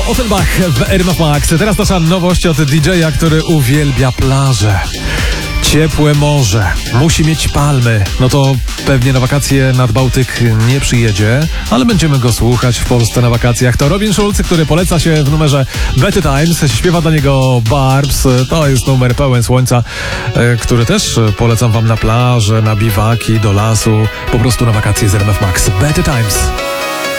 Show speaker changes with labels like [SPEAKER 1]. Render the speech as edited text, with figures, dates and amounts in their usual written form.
[SPEAKER 1] Offenbach w RMF Max. Teraz nasza nowość od DJ-a, który uwielbia plażę. Ciepłe morze, musi mieć palmy. No to pewnie na wakacje nad Bałtyk nie przyjedzie, ale będziemy go słuchać w Polsce na wakacjach. To Robin Schulz, który poleca się w numerze Better Times. Śpiewa dla niego Barbs. To jest numer pełen słońca, który też polecam wam na plażę, na biwaki, do lasu. Po prostu na wakacje z RMF Max. Better Times.